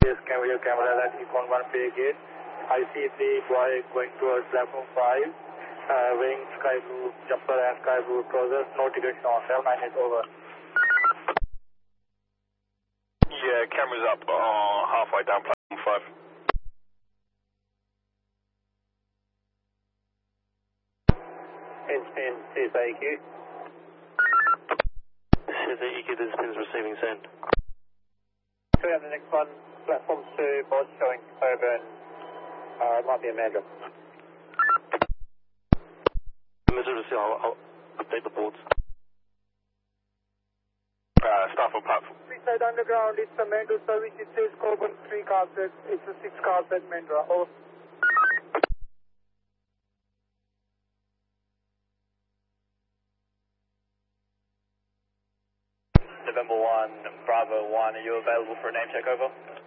Yes, can we have camera at Econ 1 Bay Gate? I see the boy going towards platform 5, wearing sky blue jumper and sky blue trousers, no ticket on, 798 over. Yeah, camera's up halfway down platform 5. Spin, CSAEQ. CSAEQ, this spin is receiving send. So we have the next one, platform 2, board showing Coburn, it might be a Mandra. I'll update the boards. Staff on platform. Inside underground, it's a Mandra service, it says Coburn 3 car set, it's a 6 car set Mandra, over. November 1, Bravo 1, are you available for a name check over?